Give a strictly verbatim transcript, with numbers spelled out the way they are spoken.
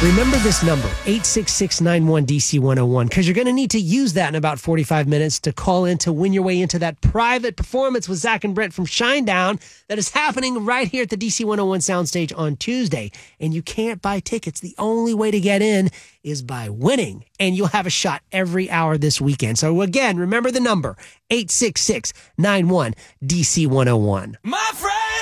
Remember this number, eight six six, nine one, D C one oh one, because you're going to need to use that in about forty-five minutes to call in to win your way into that private performance with Zach and Brent from Shinedown that is happening right here at the D C one oh one soundstage on Tuesday. And you can't buy tickets. The only way to get in is by winning. And you'll have a shot every hour this weekend. So again, remember the number, eight six six, nine one, D C one oh one. My friend!